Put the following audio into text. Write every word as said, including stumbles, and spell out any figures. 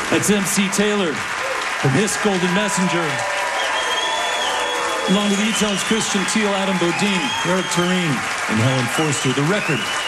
That's M C Taylor from His Golden Messenger. Along with E-Tone's Christian Teal, Adam Bodine, Eric Tureen, and Helen Forster. The record